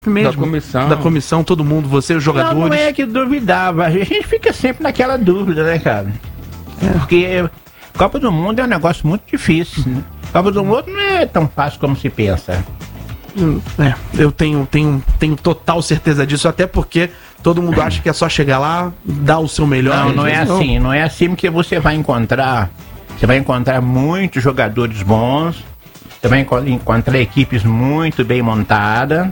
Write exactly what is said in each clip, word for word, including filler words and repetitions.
mesmo, da comissão. da comissão, todo mundo, você, os jogadores. Não, não é que duvidava, a gente fica sempre naquela dúvida, né, cara? É. Porque Copa do Mundo é um negócio muito difícil, né? Copa do Mundo não é tão fácil como se pensa. É, eu tenho, tenho, tenho total certeza disso, até porque todo mundo acha que é só chegar lá, dar o seu melhor. Não, não é assim, não é assim, porque você vai encontrar, você vai encontrar muitos jogadores bons, você vai encontrar equipes muito bem montadas.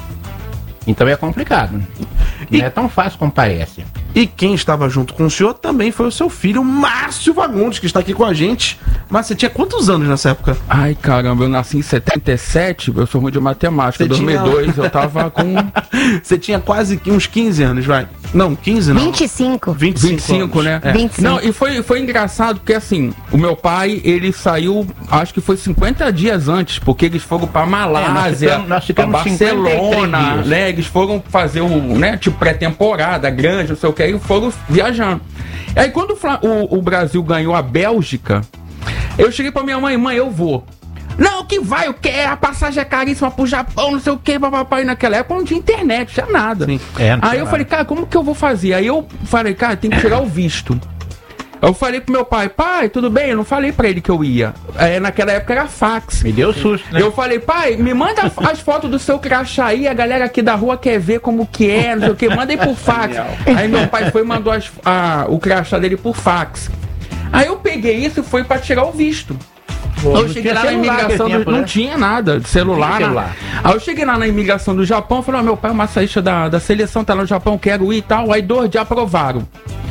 Então é complicado. E, não é tão fácil como parece. E quem estava junto com o senhor também foi o seu filho, Márcio Fagundes, que está aqui com a gente. Mas você tinha quantos anos nessa época? Ai, caramba, eu nasci em setenta e sete, eu sou ruim de matemática. Em dois mil e dois tinha... eu tava com... Você tinha quase uns quinze anos, vai? Não, quinze não. vinte e cinco. vinte e cinco, vinte e cinco, né? É. vinte e cinco. Não, e foi, foi engraçado porque assim, o meu pai, ele saiu, acho que foi cinquenta dias antes, porque eles foram pra Malásia, é, nós ficamos, nós pra ficamos Barcelona, né? Eles foram fazer o, né, tipo pré-temporada, grande, não sei o que, aí foram viajando. Aí quando o, o Brasil ganhou a Bélgica, eu cheguei pra minha mãe, mãe, eu vou. Não, que vai, o que? A passagem é caríssima pro Japão, não sei o que, papai. Naquela época não tinha internet, não tinha nada. Sim. É, não aí eu nada. falei, cara, como que eu vou fazer? Aí eu falei, cara, tem que tirar o visto. Eu falei pro meu pai, pai, tudo bem? Eu não falei pra ele que eu ia. É, naquela época era fax. Me deu susto, né? Eu falei, pai, me manda as fotos do seu crachá aí, a galera aqui da rua quer ver como que é, não sei o que, manda aí por fax. Aí meu pai foi e mandou as, a, o crachá dele por fax. Aí eu peguei isso e fui pra tirar o visto. Pô, eu cheguei lá na imigração, do, tempo, não né? tinha nada de celular. Não celular. Aí eu cheguei lá na imigração do Japão, falei, ó, meu pai é massagista da, da seleção, tá lá no Japão, quero ir e tal. Aí dois dias aprovaram.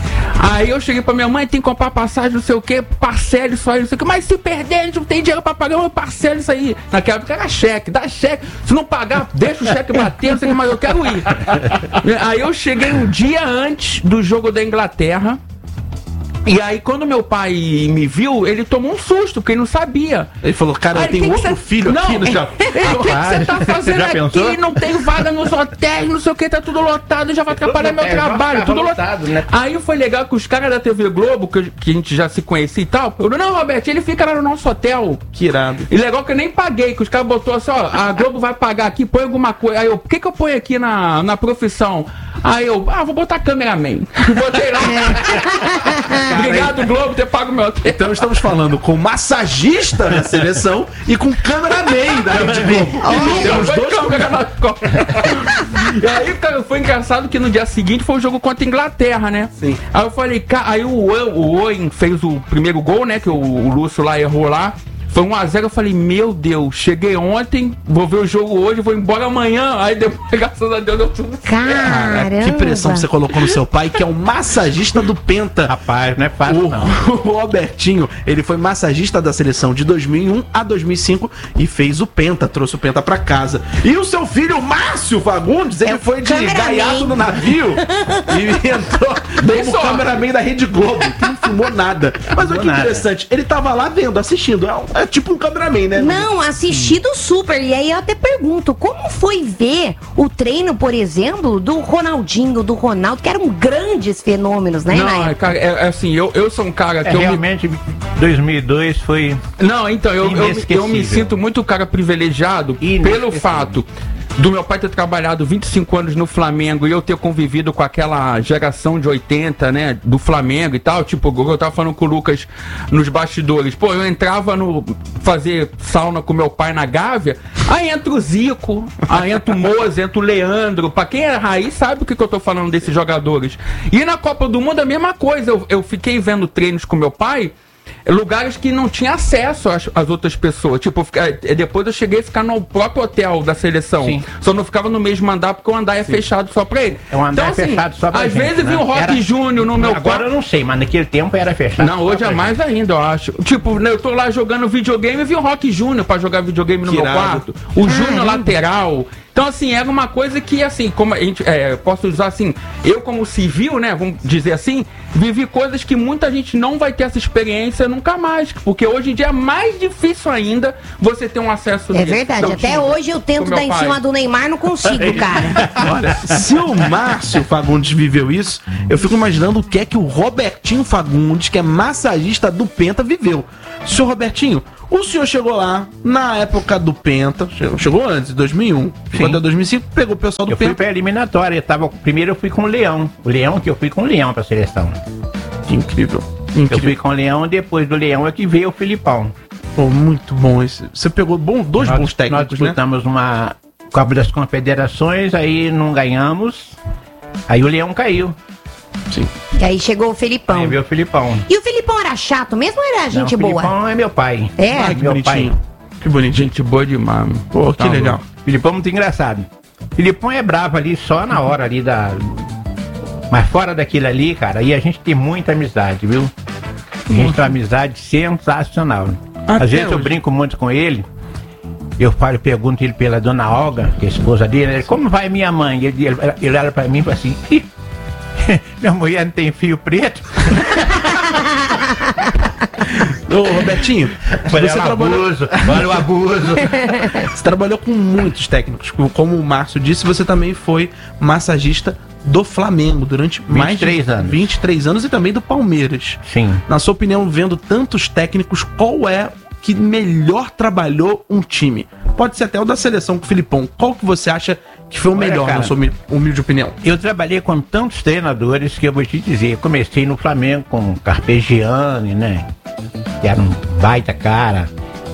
Aí eu cheguei pra minha mãe, tem que comprar passagem, não sei o que, parcela isso aí, não sei o que, mas se perder, a gente não tem dinheiro pra pagar, eu parcelo isso aí. Naquela época era cheque, dá cheque, se não pagar, deixa o cheque bater, não sei o que, mas eu quero ir. Aí eu cheguei um dia antes do jogo da Inglaterra. E aí, quando meu pai me viu, ele tomou um susto, porque ele não sabia. Ele falou, cara, eu tenho outro cê... filho não, aqui no Japão. O que você tá fazendo Já aqui? pensou? Não tem vaga nos hotéis, não sei o que, tá tudo lotado, já vai atrapalhar meu é, trabalho, tudo lotado. lotado, né? Aí foi legal que os caras da T V Globo, que, que a gente já se conhecia e tal, eu não, Roberto, ele fica lá no nosso hotel. Que irado. E legal que eu nem paguei, que os caras botou assim, ó, a Globo vai pagar aqui, põe alguma coisa. Aí eu, por que que eu ponho aqui na, na profissão? Aí eu, ah, vou botar cameraman. Botei lá. Obrigado, Globo, ter pago meu hotel. Então estamos falando com massagista da seleção e com cameraman da Rede Globo. Temos dois cameraman. E aí, cara, foi engraçado que no dia seguinte foi o jogo contra a Inglaterra, né? Sim. Aí eu falei, cara, aí o, o Owen fez o primeiro gol, né? Que o, o Lúcio lá errou lá. Foi um a zero, eu falei, meu Deus, cheguei ontem, vou ver o jogo hoje, vou embora amanhã. Aí depois, graças a Deus, deu tudo certo. Caramba. Que pressão você colocou no seu pai, que é um massagista do Penta. Rapaz, não é fácil, O, não. o Robertinho, ele foi massagista da seleção de dois mil e um a dois mil e cinco e fez o Penta, trouxe o Penta pra casa. E o seu filho, Márcio Fagundes, ele É foi de cameraman. gaiato no navio e entrou como sorte. cameraman da Rede Globo, que não filmou nada. Mas olha que nada. interessante, ele tava lá vendo, assistindo, é, um- é tipo um cameraman, né? Não, assistido super. E aí eu até pergunto, como foi ver o treino, por exemplo, do Ronaldinho, do Ronaldo, que eram grandes fenômenos, né? na Não, época? cara, é, é assim, eu, eu sou um cara que É, eu me... realmente, dois mil e dois foi... Não, então, eu, eu, eu me Inesquecível. sinto muito cara privilegiado pelo Inesquecível. fato do meu pai ter trabalhado vinte e cinco anos no Flamengo e eu ter convivido com aquela geração de oitenta, né, do Flamengo e tal, tipo, eu tava falando com o Lucas nos bastidores, pô, eu entrava no fazer sauna com meu pai na Gávea, aí entra o Zico, aí entra o Moza, entra o Leandro, pra quem é raiz sabe o que, que eu tô falando desses jogadores. E na Copa do Mundo a mesma coisa, eu, eu fiquei vendo treinos com meu pai, lugares que não tinha acesso às, às outras pessoas. Tipo, fica- eh, depois eu cheguei a ficar no próprio hotel da seleção. Sim. Só não ficava no mesmo andar porque o andar é fechado só pra ele. É um andar então, assim, fechado só pra às gente, vezes né? vi o Rock Era- Júnior no meu Agora quarto. eu não sei, mas naquele tempo era fechado. Não, só hoje pra é gente. mais ainda, eu acho. Tipo, né, eu tô lá jogando videogame e vi o Rock Júnior pra jogar videogame no Que meu irado. quarto. O Júnior lateral. Então, assim, era uma coisa que, assim, como a gente, é, posso usar assim, eu como civil, né, vamos dizer assim, vivi coisas que muita gente não vai ter essa experiência nunca mais, porque hoje em dia é mais difícil ainda você ter um acesso É desse. verdade, Então, até tipo, hoje eu tento com meu dar em pai. cima do Neymar, não consigo, cara. Olha, se o Márcio Fagundes viveu isso, eu fico imaginando o que é que o Robertinho Fagundes, que é massagista do Penta, viveu. Senhor Robertinho, O senhor chegou lá na época do Penta, chegou, chegou antes, dois mil e um, chegou até dois mil e cinco, pegou o pessoal do Eu fui Penta. pra eliminatória, eu tava, primeiro eu fui com o Leão. O Leão que eu fui com o Leão pra seleção. Que incrível. Eu Incrível. fui com o Leão, depois do Leão é que veio o Filipão. Pô, muito bom esse. Você pegou bom, dois nós, bons técnicos, Nós né? disputamos uma Copa das Confederações, aí não ganhamos. Aí o Leão caiu. Sim. E aí chegou o Felipão. Aí veio o Filipão. E o Felipão era chato mesmo ou era gente não, o boa? Filipão é meu pai. É? Ai, que meu bonitinho. pai. Que bonitinho. Gente boa demais. mano. Pô, que Tá legal. louco. Filipão é muito engraçado. Filipão é bravo ali só na hora ali da. Mas fora daquilo ali, cara, aí a gente tem muita amizade, viu? A gente tem uma amizade sensacional. Até Às vezes eu hoje. brinco muito com ele. Eu falo, pergunto ele pela dona Olga, que é a esposa dele, ele, como vai minha mãe? Ele, ele, ele olha pra mim e fala assim, "Ih, minha mulher não tem fio preto?" Ô, Robertinho, Olha você o trabalhou, abuso, olha o abuso. você trabalhou com muitos técnicos. Como o Márcio disse, você também foi massagista do Flamengo durante mais de vinte e três anos. vinte e três anos e também do Palmeiras. Sim. Na sua opinião, vendo tantos técnicos, qual é que melhor trabalhou um time? Pode ser até o da seleção com o Filipão. Qual que você acha que foi o Olha, melhor, cara, na sua humi- humilde opinião? Eu trabalhei com tantos treinadores que eu vou te dizer. Eu comecei no Flamengo com Carpegiani, né? Que era um baita cara.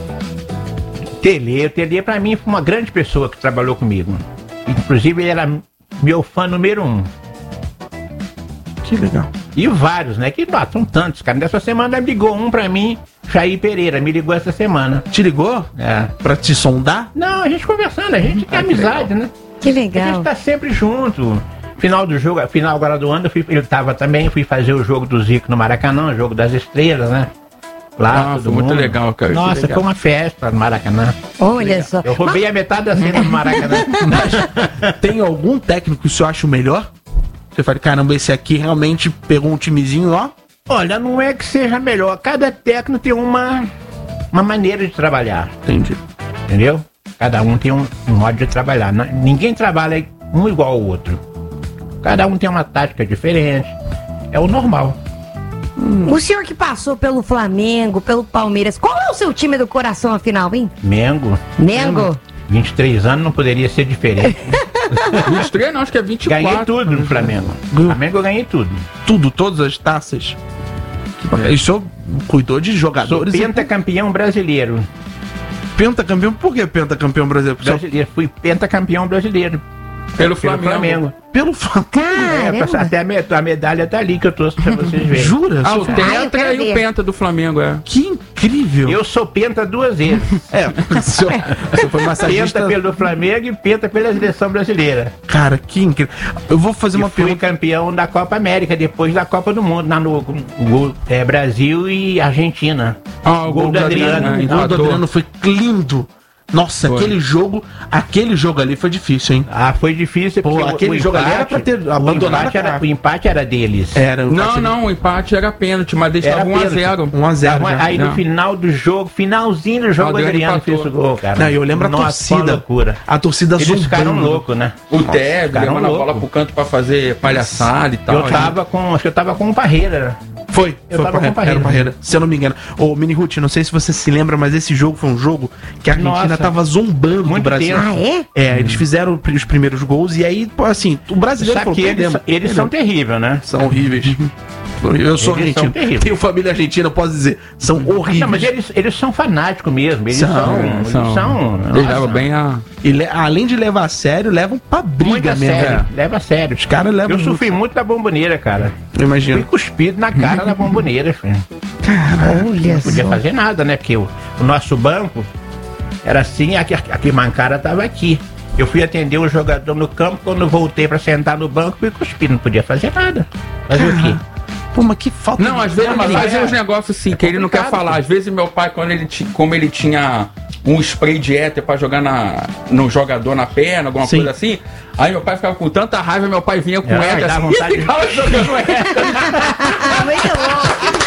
Tele, o Tele pra mim foi uma grande pessoa que trabalhou comigo. Inclusive ele era meu fã número um. Que legal. E vários, né? Que ah, são tantos, cara. Nessa semana ligou um pra mim, Jair Pereira, me ligou essa semana. Te ligou? É. Pra te sondar? Não, a gente conversando, a gente tem Ah, que amizade, legal. né? Que A gente legal. tá sempre junto. Final do jogo, final agora do ano, eu, fui, eu tava também, fui fazer o jogo do Zico no Maracanã, o jogo das estrelas, né? Lá, Ah, todo foi muito mundo. legal, cara. Que Nossa, legal. foi uma festa no Maracanã. Olha só. Eu roubei a metade da cena do Maracanã. Tem algum técnico que o senhor acha o melhor? Você fala, caramba, esse aqui realmente pegou um timezinho, ó. Olha, não é que seja melhor. Cada técnico tem uma, uma maneira de trabalhar, Entendi. entendeu? Cada um tem um, um modo de trabalhar. Não- Ninguém trabalha um igual ao outro. Cada um tem uma tática diferente. É o normal. O senhor que passou pelo Flamengo, pelo Palmeiras, qual é o seu time do coração afinal, hein? Mengo, Mengo? vinte e três anos não poderia ser diferente. vinte e três, não, acho que é vinte e quatro. Ganhei tudo no Flamengo. Ganhou. Flamengo eu ganhei tudo. Tudo, todas as taças. E o senhor cuidou de Sou jogadores. e- pentacampeão brasileiro. Pentacampeão? Por que pentacampeão brasileiro? brasileiro. Fui pentacampeão brasileiro. Pelo Pelo Flamengo. Flamengo. Pelo Flamengo. É, Caramba. até a, me- a medalha tá ali que eu trouxe pra vocês verem. Jura? Ah, o Senhor? Ah, eu Tetra quero e o ver. Penta do Flamengo, é. Que incrível. Eu sou penta duas vezes. É, o senhor, o senhor foi massagista. Penta pelo Flamengo e penta pela seleção brasileira. Cara, que incrível. Eu vou fazer E uma fui pergunta. campeão da Copa América, depois da Copa do Mundo, lá no, no- é, Brasil e Argentina. Ah, o gol do Adriano, O né? gol do Adoro. Adriano foi lindo. Nossa, Foi. aquele jogo, aquele jogo ali foi difícil, hein? Ah, foi difícil. Pô, porque o- aquele o jogo ali empate- era pra ter o abandonado empate a era, cara. o empate era deles. Era. Não, não, o empate era pênalti, mas Era deixava um a pênalti. zero. um a zero. Aí, já. aí no Não. final do jogo, finalzinho do jogo, o Adriano Adriano empatou. fez o gol, cara. Não, eu lembro a Nossa, torcida. uma loucura. A torcida Eles ficaram zombando. loucos, né? O Tevez ficaram levando a bola loucos. pro canto pra fazer palhaçada e tal. Eu tava com. Acho que eu tava com o Parreira. Foi, Eu foi tava Parreira, com Parreira. era o Parreira, se eu não me engano. Ô, Mini Ruth, não sei se você se lembra, mas esse jogo foi um jogo que a Argentina Nossa. tava zombando do Muito Brasil. tenso. Ah, é? É, eles fizeram os primeiros gols e aí, pô, assim, o brasileiro Sabe que eles, perdemos, eles são perdemos. terríveis, né? São horríveis. Eu sou Eles são argentino. terríveis. Tenho família argentina, eu posso dizer. São horríveis. Não, mas eles, eles são fanáticos mesmo. Eles São, são. Eles São. são. Eles nossa, levam bem a. E le- além de levar a sério, levam pra briga muito a mesmo. sério. É. Leva a sério. Os caras levam Eu sofri muito da bomboneira, cara. Eu Fui imagino. cuspido na cara da bomboneira, filho. Olha Não podia só. fazer nada, né? Porque o, o nosso banco era assim, aqui, aqui Mancara tava aqui. Eu fui atender o jogador no campo, quando voltei pra sentar no banco, fui cuspido, não podia fazer nada. Fazer o quê? Pô, mas que falta Não, de às vezes mas fazia é- uns negócios assim é que ele não quer complicado, falar. pô. Às vezes meu pai, quando ele tinha, como ele tinha um spray de éter pra jogar na, no jogador na perna, alguma Sim. coisa assim, aí meu pai ficava com tanta raiva, meu pai vinha com Ah, éter dá assim vontade e de- ficava jogando éter. Muito bom.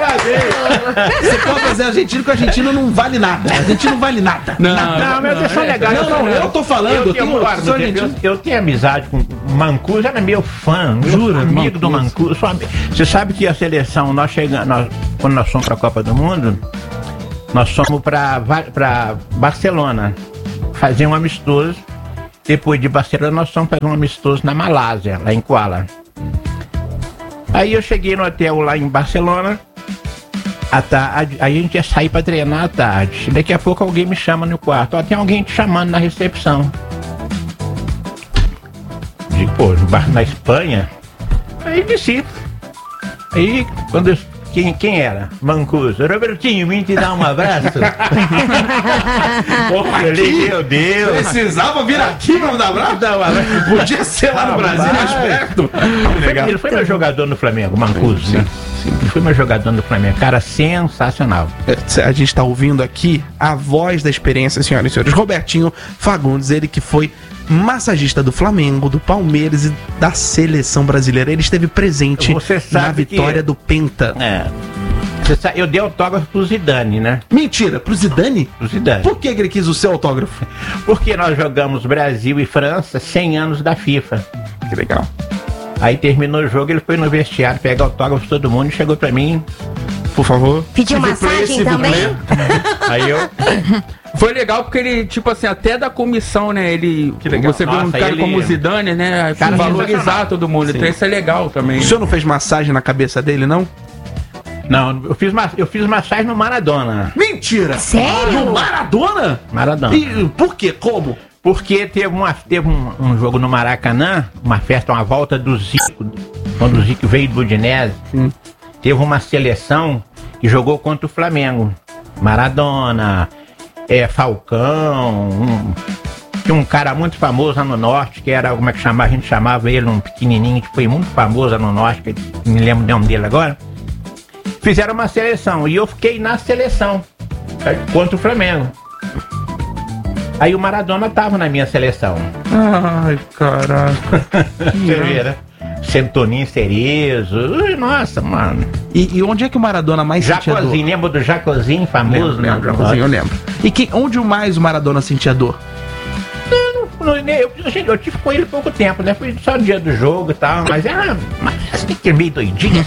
Você pode fazer argentino, que o argentino não vale nada. A gente não vale nada. Não, Não, mas eles são legais. Não, não, eu tô falando, eu Eu, tenho- tenho, olha, sou eu, argentino. eu tenho amizade com o Mancuso, era meu fã, meu Jura? amigo do Mancuso. sou ami- Você sabe que a seleção, nós chegamos, nós- quando nós fomos para a Copa do Mundo, nós fomos pra, Va- pra Barcelona fazer um amistoso. Depois de Barcelona, nós fomos fazer um amistoso na Malásia, lá em Kuala. Aí eu cheguei no hotel lá em Barcelona. À tarde, aí a gente ia sair pra treinar à tarde. Daqui a pouco alguém me chama no quarto. Ó, tem alguém te chamando na recepção. Digo, pô, no bar- na Espanha? Aí desci. Aí, quando eu, quem, quem era? Mancuso. Robertinho, vim te dar um abraço. Porra, Eu falei, meu Deus. Precisava vir aqui pra me dar abraço? Dá um abraço. Podia ser lá no Brasil, mais perto. Ele foi meu jogador no Flamengo, Mancuso, né? Ele foi meu jogador no Flamengo. Cara, sensacional. A gente tá ouvindo aqui a voz da experiência, senhoras e senhores. Robertinho Fagundes, ele que foi massagista do Flamengo, do Palmeiras e da seleção brasileira. Ele esteve presente Você sabe na vitória que- do Penta. É. Você sabe, eu dei autógrafo pro Zidane, né? Mentira, pro Zidane? Pro Zidane. Por que que ele quis o seu autógrafo? Porque nós jogamos Brasil e França cem anos da FIFA. Que legal. Aí terminou o jogo, ele foi no vestiário pegar autógrafo de todo mundo e chegou pra mim. Por favor. Pediu S'il vous plaît, massagem s'il vous também? plaît. Aí eu. Foi legal porque ele, tipo assim, até da comissão, né? Ele. Que legal. Você vê um Nossa, cara ele- como o Zidane, né? Cara valorizar sensacional. todo mundo. Então isso é legal também. O senhor não fez massagem na cabeça dele, não? Não, eu fiz, ma- eu fiz massagem no Maradona. Mentira! Sério? No Maradona? Maradona. E por quê? Como? Porque teve, uma, teve um, um jogo no Maracanã, uma festa, uma volta do Zico, quando o Zico veio do Udinese. Teve uma seleção que jogou contra o Flamengo. Maradona, é, Falcão, um, tinha um cara muito famoso lá no Norte, que era, como é que chamava? A gente chamava ele, um pequenininho, que foi muito famoso lá no Norte, que não me lembro o nome dele agora. Fizeram uma seleção e eu fiquei na seleção contra o Flamengo. Aí o Maradona tava na minha seleção. Ai, caraca. Você vê, né? Centoninho Cerezo. Ui, nossa, mano. E, e onde é que o Maradona mais sentia dor? Jacozinho, lembra do Jacozinho famoso? Lembro, lembro, né? Jacozinho, eu lembro. E que, onde mais o Maradona sentia dor? Eu, eu, eu, eu tive com ele pouco tempo, né? Foi só no dia do jogo e tal, mas era. Mas assim, que meio doidinho.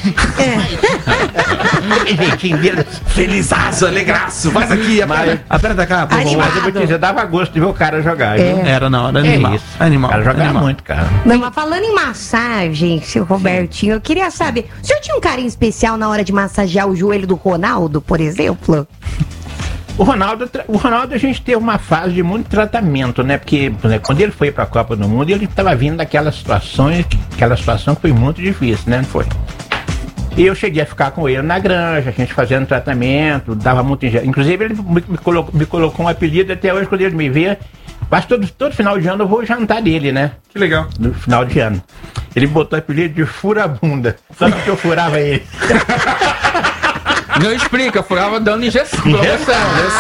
Aquele jeitinho dele. Felizaço, alegraço. Faz aqui, Mas- aperta cá, por favor. Animado. Mas eu vou te dizer, dava gosto de ver o cara jogar, viu? Era não, era É animal. isso. Animal. O cara jogava animal. muito, cara. Não, mas falando em massagem, seu Robertinho, eu queria saber, o senhor tinha um carinho especial na hora de massagear o joelho do Ronaldo, por exemplo? O Ronaldo, tra- o Ronaldo, a gente teve uma fase de muito tratamento, né? Porque por exemplo, quando ele foi pra Copa do Mundo, ele estava vindo daquelas situações, aquela situação que foi muito difícil, né? Foi. E eu cheguei a ficar com ele na granja, a gente fazendo tratamento, dava muito injeção. Inclusive, ele me, me colocou, me colocou um apelido até hoje, quando ele me vê. Quase todo, todo final de ano eu vou jantar dele, né? Que legal. No final de ano. Ele botou o apelido de furabunda. Só porque eu furava ele. Não explica, furava dando injeção. Injeção,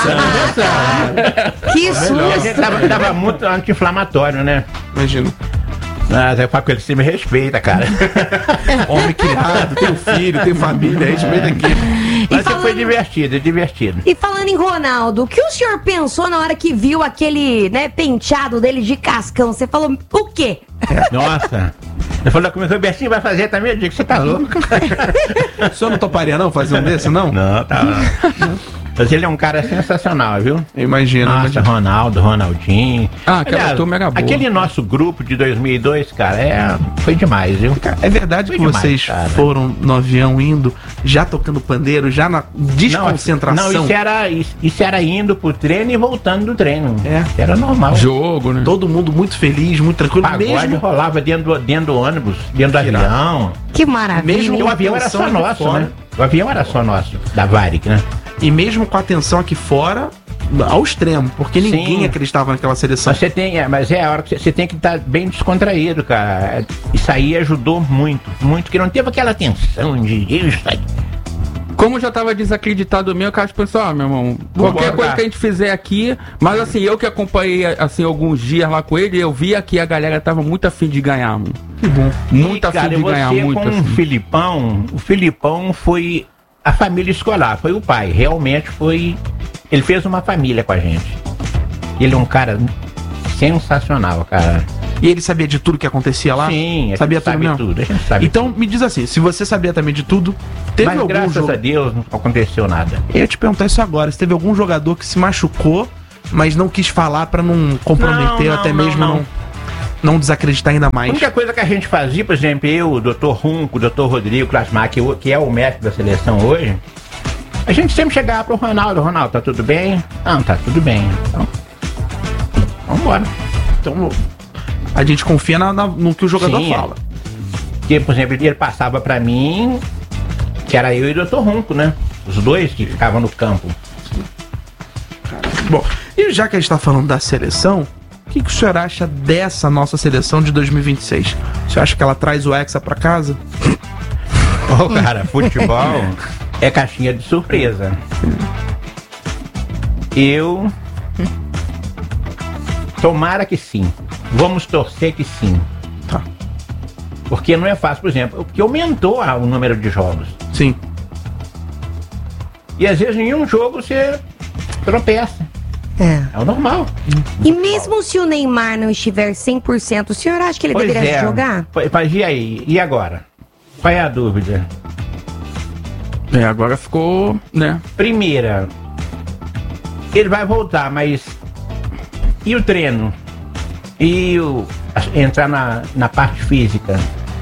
injeção. Que A susto! gente dava, dava muito anti-inflamatório, né? Imagino. Ah, eu falo com ele, você me respeita, cara. Homem criado, tem filho, tem família, respeita aqui. Mas falando- foi divertido, divertido. E falando em Ronaldo, o que o senhor pensou na hora que viu aquele, né, penteado dele de cascão? Você falou o quê? Nossa. Ele falou comigo, Robertinho, vai fazer também? Eu digo, você tá louco? O senhor não toparia não fazer um desse, não? Não, tá não. Mas ele é um cara sensacional, viu? Eu imagino. Nossa, imagino. Ronaldo, Ronaldinho. Ah, aquela turma era boa. Aquele nosso grupo de dois mil e dois, cara, é... foi demais, viu? É verdade Foi que demais, vocês cara. foram no avião indo, já tocando pandeiro, já na desconcentração? Não, isso era, isso, isso era indo pro treino e voltando do treino. É. Era normal. Jogo, né? Todo mundo muito feliz, muito tranquilo. Pagode Mesmo, rolava dentro do, dentro do ônibus, dentro do irado. avião. Que maravilha! Mesmo E o avião era atenção só aqui nosso, fora. né? O avião era só nosso, da Varig, né? e mesmo com a atenção aqui fora, ao extremo, porque ninguém Sim. acreditava naquela seleção. Mas você tem, é, mas é a hora que você, você tem que estar bem descontraído, cara. Isso aí ajudou muito, muito, que não teve aquela tensão de isso aí. Como já tava desacreditado mesmo, o cara pensou, ah, meu irmão, qualquer Vambora. coisa que a gente fizer aqui, mas assim, eu que acompanhei assim alguns dias lá com ele, eu via que a galera tava muito afim de ganhar, mano. Que bom. Muito E, afim cara, de você ganhar, muito com o afim. Filipão, o Filipão foi a família escolar, foi o pai, realmente foi, ele fez uma família com a gente. Ele é um cara sensacional, cara. E ele sabia de tudo que acontecia lá? Sim, a sabia gente sabe mesmo? tudo. A gente sabe então, me diz assim, se você sabia também de tudo, teve Mas algum graças jogo... a Deus não aconteceu nada. Eu ia te perguntar isso agora, se teve algum jogador que se machucou, mas não quis falar pra não comprometer, Não, não, até não, mesmo não. não, não desacreditar ainda A mais. única coisa que a gente fazia, por exemplo, eu, o doutor Runco, o doutor Rodrigo Klasmar, que, o- que é o mestre da seleção hoje, a gente sempre chegava pro Ronaldo, Ronaldo, tá tudo bem? Não, tá tudo bem. Então, vambora. Então, a gente confia na- na- no que o jogador Sim, é. fala. Porque, por exemplo, ele passava pra mim, que era eu e o doutor Runco, né? Os dois que ficavam no campo. Bom, e já que a gente tá falando da seleção, o que, que o senhor acha dessa nossa seleção de dois mil e vinte e seis? O senhor acha que ela traz o Hexa pra casa? Ô, cara, futebol é caixinha de surpresa. Eu. Tomara que sim. Vamos torcer que sim. Tá. Porque não é fácil, por exemplo, porque aumentou a- o número de jogos. Sim. E às vezes em um jogo você tropeça. É. É o normal. E mesmo se o Neymar não estiver cem por cento, o senhor acha que ele Pois deveria é. jogar? Pois- Mas e aí? E agora? Qual é a dúvida? É, agora ficou, né? Primeira, ele vai voltar, mas e o treino? E o entrar na, na parte física?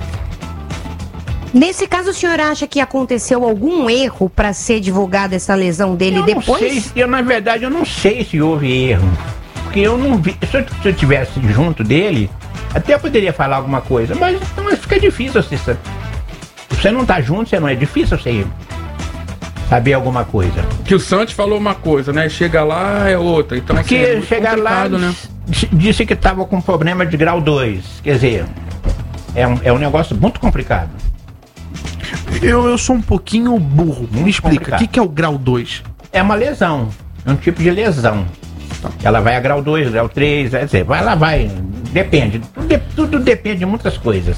Nesse caso, o senhor acha que aconteceu algum erro para ser divulgada essa lesão dele Eu depois? não sei, eu na verdade eu não sei se houve erro, porque eu não vi. Se eu, se eu tivesse junto dele, até poderia falar alguma coisa, mas então fica difícil você sa- você não tá junto, você não é difícil você saber alguma coisa. Que o Santos falou uma coisa, né? Chega lá é outra. Então, assim, é Porque muito chegar lá, complicado, né? disse- disse que estava com problema de grau dois. Quer dizer, é um, é um negócio muito complicado. Eu, eu sou um pouquinho burro. Me Muito explica, o complicado. que, que é o grau dois? É uma lesão, é um tipo de lesão. Ela vai a grau dois, grau três, quer dizer, vai, ela vai, depende, tudo, de- tudo depende de muitas coisas.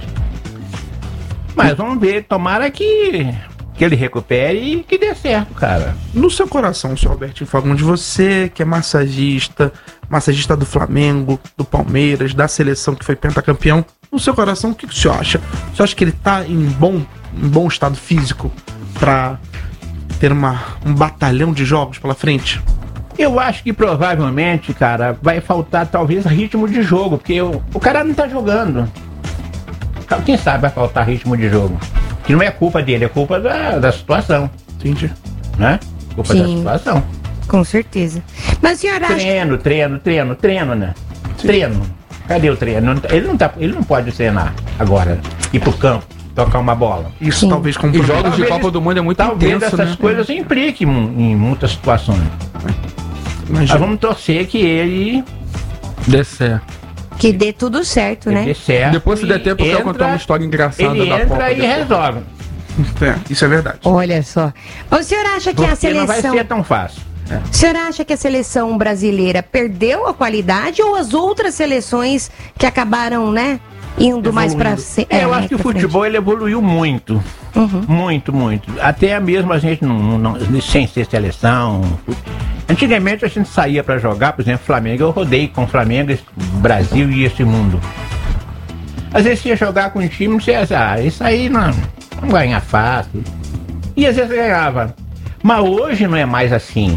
Mas vamos ver, tomara que, que ele recupere e que dê certo, cara. No seu coração, senhor Albertinho Fagundes, você que é massagista, massagista do Flamengo, do Palmeiras, da seleção que foi pentacampeão, no seu coração, o que, que o senhor acha? O senhor acha que ele tá em bom, em bom estado físico pra ter uma, um batalhão de jogos pela frente? Eu acho que provavelmente, cara, vai faltar talvez ritmo de jogo, porque o, o cara não tá jogando. Quem sabe vai faltar ritmo de jogo. Que não é culpa dele, é culpa da, da situação, Entendi. né? Culpa da Sim. situação. Com certeza. Mas o senhor acha que... Treino, treino, treino, treino, né? Treino. Cadê o treino? Não tá- Ele não, tá, ele não pode treinar agora, ir pro campo, tocar uma bola. Isso Sim. talvez E comprometa. jogos de Talvez- Copa do Mundo é muito Talvez intenso, essas né? coisas impliquem em muitas situações. Mas Imagina. vamos torcer que ele Dê certo. Que dê tudo certo, né? dê certo. Depois, se der e tempo, eu quero entra- contar uma história engraçada Ele da entra Copa. e depois. resolve. É, isso é verdade. Olha só. O senhor acha que a Porque não vai seleção... ser tão fácil. O senhor acha que a seleção brasileira perdeu a qualidade ou as outras seleções que acabaram, né, indo mais pra... se- É, eu mais acho que o pra frente? futebol ele evoluiu muito. Uhum. Muito, muito. Até mesmo a gente não, não- sem ser seleção. Antigamente a gente saía pra jogar, por exemplo, Flamengo. Eu rodei com Flamengo, esse Brasil e esse mundo. Às vezes você ia jogar com um time, você ia dizer, ah, isso aí não, não ganha fácil. E às vezes ganhava. Mas hoje não é mais assim.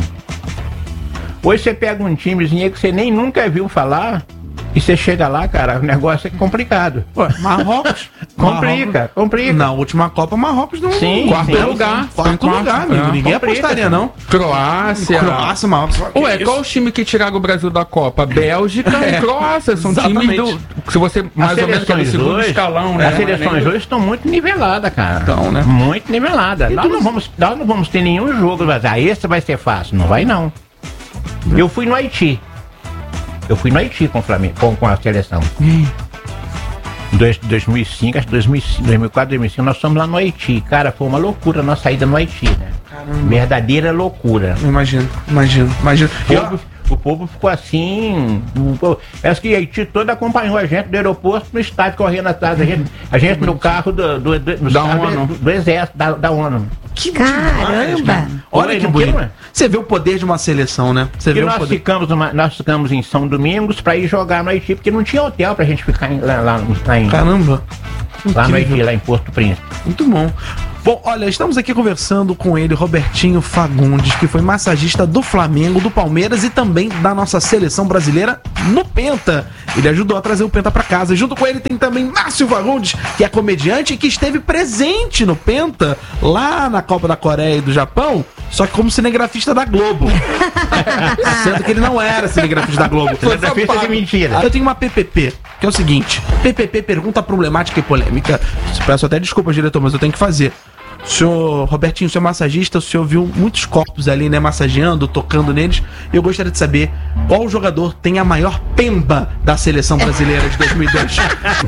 Hoje você pega um timezinho que você nem nunca viu falar e você chega lá, cara, o negócio é complicado. Ué, Marrocos. Complica, Marrocos- complica. Na última Copa, Marrocos não. Sim, Quarto sim, lugar. sim. Quarto Foi em lugar, quarto, amigo. é. Ninguém Complica, apostaria, sim. não. Croácia. Croácia, Marrocos. Ué, Que qual isso? os times que tiraram o Brasil da Copa? Bélgica É. e Croácia. São Exatamente. times do. Se você mais ou menos que é do segundo hoje, escalão, né? as seleções Nem do- hoje estão muito niveladas, cara. Estão, né? Muito niveladas. Nós não, vamos, nós não vamos ter nenhum jogo, mas ah, esse vai ser fácil. Não vai, não. Eu fui no Haiti. Eu fui no Haiti com, o Flamengo, com, com a seleção. Em dois- dois mil e cinco, acho que dois mil e cinco, dois mil e quatro, dois mil e cinco, nós fomos lá no Haiti. Cara, foi uma loucura a nossa saída no Haiti, né? Verdadeira loucura. Imagino, imagino, imagino. E, ó, Fogo, O povo ficou assim. Parece que Haiti todo acompanhou a gente do aeroporto no estádio, correndo atrás da gente. A gente no carro do, do, do, do, Da estádio, ONU. do, do exército, da, da ONU. Que Caramba! demais, cara. Olha Oi, que não bonito. queima? Você vê o poder de uma seleção, né? Você E vê o nós poder. ficamos, numa, nós ficamos em São Domingos pra ir jogar no Haiti, porque não tinha hotel pra gente ficar em, lá, lá, lá, em, Caramba. lá no Incrível. Haiti, lá em Porto Príncipe. Muito bom. Bom, olha, estamos aqui conversando com ele, Robertinho Fagundes, que foi massagista do Flamengo, do Palmeiras e também da nossa seleção brasileira no Penta. Ele ajudou a trazer o Penta pra casa. E junto com ele tem também Márcio Fagundes, que é comediante e que esteve presente no Penta, lá na Copa da Coreia e do Japão, só que como cinegrafista da Globo. Sendo que ele não era cinegrafista da Globo. Cinegrafista de mentira. Eu tenho uma P P P, que é o seguinte: P P P, pergunta problemática e polêmica. Peço até desculpa, diretor, mas eu tenho que fazer. O senhor, Robertinho, o senhor é massagista, o senhor viu muitos corpos ali, né, massageando, tocando neles. E eu gostaria de saber qual jogador tem a maior pemba da seleção brasileira de dois mil e dois.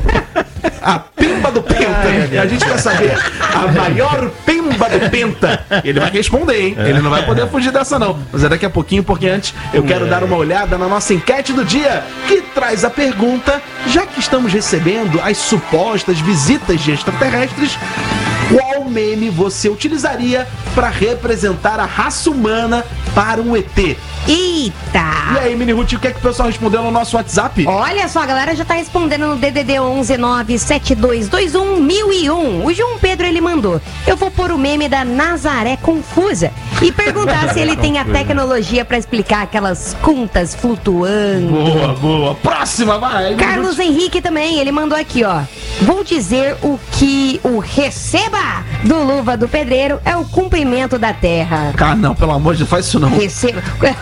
A pemba do Penta. E a gente vai saber a maior pemba do Penta. Ele vai responder, hein? Ele não vai poder fugir dessa, não. Mas é daqui a pouquinho, porque antes eu quero dar uma olhada na nossa enquete do dia, que traz a pergunta, já que estamos recebendo as supostas visitas de extraterrestres, qual meme você utilizaria para representar a raça humana para um E T? E Eita! aí, Mini Ruth, o que é que o pessoal respondeu no nosso WhatsApp? Olha só, a galera já tá respondendo no D D D onze nove sete dois dois um mil e um. O João Pedro, ele mandou: eu vou pôr o meme da Nazaré Confusa e perguntar se ele tem a tecnologia pra explicar aquelas contas flutuando. Boa, boa. Próxima, vai. Carlos Henrique também, ele mandou aqui, ó: vou dizer o que o receba do Luva do Pedreiro é o cumprimento da terra. Ah, não, pelo amor de Deus, faz isso não. Receba.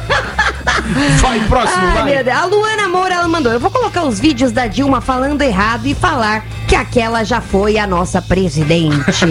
Vai, próximo, Ai, vai. meu Deus. A Luana Moura, ela mandou: eu vou colocar os vídeos da Dilma falando errado e falar que aquela já foi a nossa presidente.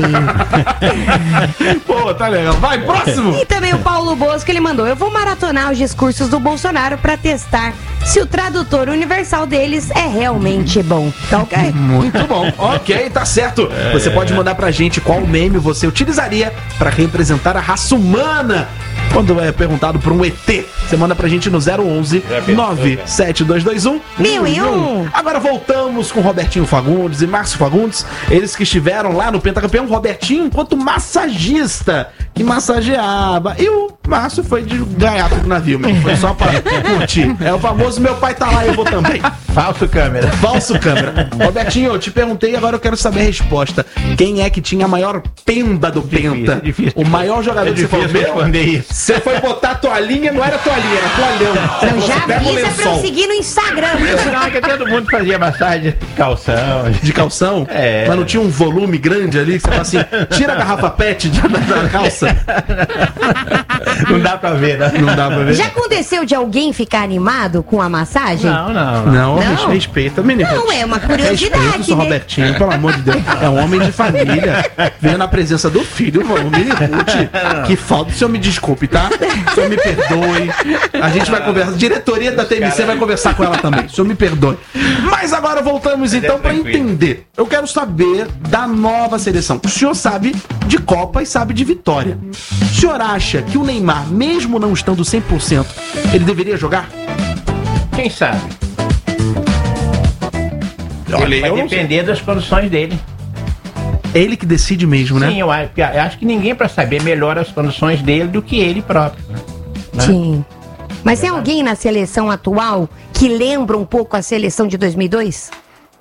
Pô, tá legal. Vai, próximo. E também o Paulo Bosco, ele mandou: eu vou maratonar os discursos do Bolsonaro pra testar se o tradutor universal deles é realmente bom. Tá ok? Muito bom. Ok, tá certo. Você pode mandar pra gente qual meme você utilizaria pra representar a raça humana quando é perguntado por um E T. Você manda pra gente no zero onze nove sete dois dois um Mil e um. Agora voltamos com Robertinho Fagundes e Márcio Fagundes, eles que estiveram lá no Pentacampeão. Robertinho enquanto massagista, que massageava. E o Márcio foi de gaiato do navio, mesmo. Foi só pra curtir. É o famoso meu pai tá lá, eu vou também. Falso câmera. Falso câmera. Robertinho, eu te perguntei, agora eu quero saber a resposta. Quem é que tinha a maior pemba do Penta? É difícil. O maior jogador É que você difícil falou. Meu, responder isso. você foi botar toalhinha, não era toalhinha, era toalhão. Eu Você já pega um avisa pra eu lençol seguir no Instagram. Não, é que todo mundo fazia massagem de calção. de calção, É. mas não tinha um volume grande ali que você fala assim, tira a garrafa pet da, da calça. Não dá pra ver, né? Não dá pra ver. Já aconteceu de alguém ficar animado com a massagem? Não, não. Não, Não? respeita, menino. Não, é uma curiosidade, Respeita o seu né? Robertinho, pelo amor de Deus. É um homem de família. Veio na presença do filho, mano. Me escute. Que falta. O senhor me desculpe, tá? O senhor me perdoe. A gente vai conversar. Diretoria da T M C vai conversar com ela também. O senhor me perdoe. Mas agora voltamos então pra entender. Eu quero saber da nova seleção. O senhor sabe de Copa e sabe de vitória. O senhor acha que o Neymar, mesmo não estando cem por cento, ele deveria jogar? Quem sabe? Olha, Vai eu não depender das condições dele. É ele que decide mesmo, né? Sim, eu acho, eu acho que ninguém pra saber melhor as condições dele do que ele próprio. Né? Sim. Mas tem alguém na seleção atual que lembra um pouco a seleção de dois mil e dois?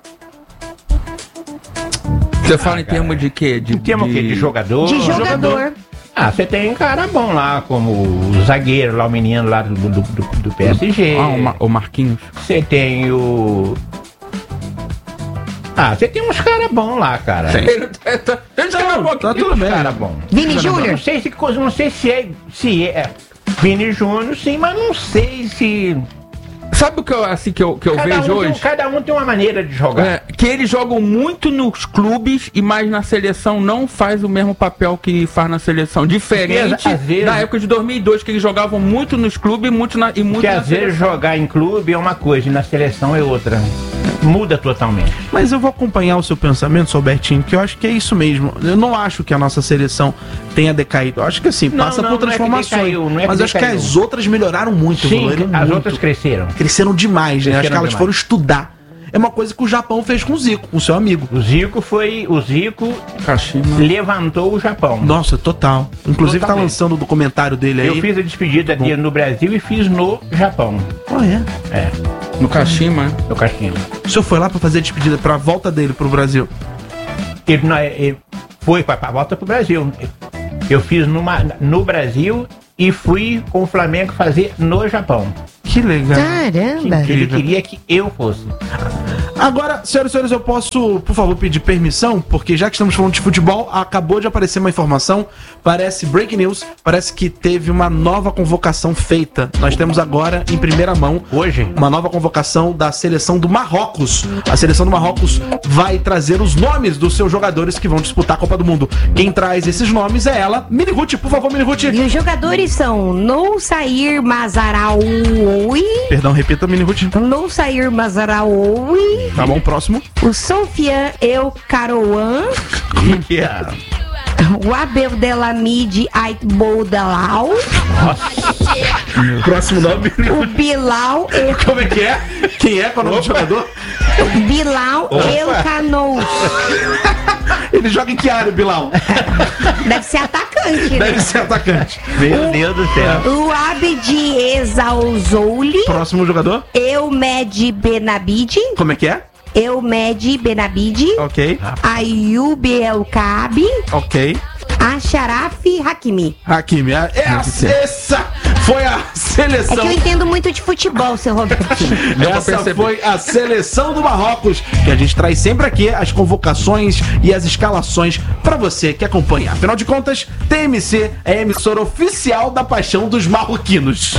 Você fala em termos de quê? De, Em termos de... de jogador? De jogador. Ah, você tem um cara bom lá, como o zagueiro lá, o menino lá do, do, do, do P S G. Ah, o, Ma- o Marquinhos. Você tem o... Ah, você tem uns caras bons lá, cara. Ele tá, ele tá, Não, tá Tem tudo uns bem. cara bom. Vini Não Júnior? sei se não sei se é se é Vini Júnior, sim, mas não sei se Sabe o que eu, assim, que eu, que eu Cada vejo um hoje? Tem, cada um tem uma maneira de jogar. É, que eles jogam muito nos clubes e mais na seleção não faz o mesmo papel que faz na seleção. Diferente Porque, às vezes, da época de dois mil e dois, que eles jogavam muito nos clubes e muito na, e muito Porque na às vezes seleção. jogar em clube é uma coisa e na seleção é outra. Muda totalmente. Mas eu vou acompanhar o seu pensamento, Albertinho, que eu acho que é isso mesmo. Eu não acho que a nossa seleção tenha decaído. Eu acho que assim, Não, passa não, por não é que transformações. decaiu, não é que mas eu acho que decaiu. as outras melhoraram muito, Sim, evoluíram as muito. outras cresceram. Cresceram demais, né? Acho que Cresceram elas demais. foram estudar. É uma coisa que o Japão fez com o Zico, com o seu amigo. O Zico foi. O Zico Kashima. levantou o Japão. Nossa, total. Inclusive tá Totalmente. lançando o documentário dele aí. Eu fiz a despedida dele no Brasil e fiz no Japão. Oh, é? É, No Kashima, né? no Kashima. O senhor foi lá pra fazer a despedida, pra volta dele pro Brasil. Ele, não, ele foi pra, pra volta pro Brasil. Eu fiz numa, no Brasil e fui com o Flamengo fazer no Japão. Que legal. Caramba. Ele queria que eu fosse. Agora, senhoras e senhores, eu posso, por favor, pedir permissão? Porque já que estamos falando de futebol, acabou de aparecer uma informação, parece breaking news, parece que teve uma nova convocação feita. Nós temos agora, em primeira mão, Hoje? uma nova convocação da seleção do Marrocos. A seleção do Marrocos vai trazer os nomes dos seus jogadores que vão disputar a Copa do Mundo. Quem traz esses nomes é ela, Mini Ruth. Por favor, Mini Ruth. E os jogadores são Noussair Mazaraoui, Perdão, repita, Mini Ruth. Noussair Mazaraoui, Tá bom, próximo. o Sofian El Karouan, Que é? o Abdelhamid Aitboudalal, Próximo nome. o Bilal El, Como é que é? Quem é? Qual é o nome do jogador? Bilal El Canous. Ele joga em que área, Bilal? Deve ser atacante, né? Deve ser atacante. Meu Deus do céu. O Abdi Exaozouli, Próximo jogador? Eumed Benabid, Como é que é? Eumed Benabid, Ok, Ayub El Kaabi, ok. Ashraf Hakimi. Hakimi, a- essa, essa foi a É que seleção. eu entendo muito de futebol, seu Robertinho. Essa foi a seleção do Marrocos, que a gente traz sempre aqui as convocações e as escalações pra você que acompanha. Afinal de contas, T M C é a emissora oficial da paixão dos marroquinos.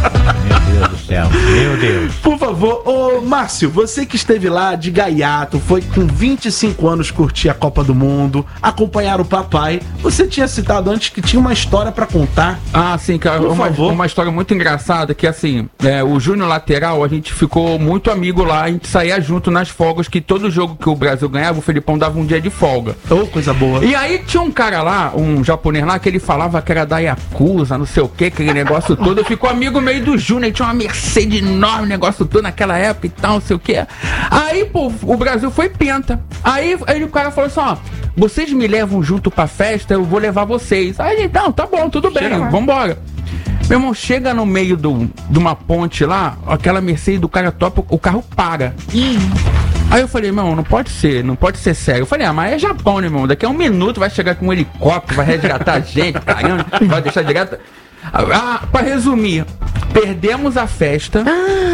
Meu Deus do céu. Meu Deus. Por favor, ô Márcio, você que esteve lá de gaiato, foi com vinte e cinco anos curtir a Copa do Mundo, acompanhar o papai. Você tinha citado antes que tinha uma história pra contar. Ah, sim, cara, Por uma, favor. uma história muito engraçada que assim, é, o Júnior lateral, a gente ficou muito amigo lá, a gente saía junto nas folgas, que todo jogo que o Brasil ganhava, o Felipão dava um dia de folga. Ô, coisa boa. E aí tinha um cara lá, um japonês lá, que ele falava que era da Yakuza, não sei o que, aquele negócio todo. Ficou amigo meio do Júnior, ele tinha uma Mercedes enorme, negócio todo naquela época e tal, não sei o que. Aí, pô, o Brasil foi penta. Aí, aí o cara falou assim, ó, vocês me levam junto pra festa, eu vou levar vocês. Aí ele, não, tá bom, tudo bem, vambora. Meu irmão, chega no meio do, de uma ponte lá, aquela Mercedes do cara top, o carro para. Aí eu falei, irmão, não pode ser, não pode ser sério. Eu falei, ah, mas é Japão, né, irmão? Daqui a um minuto vai chegar com um helicóptero, vai resgatar a gente, caramba, vai deixar direto. Ah, pra resumir, perdemos a festa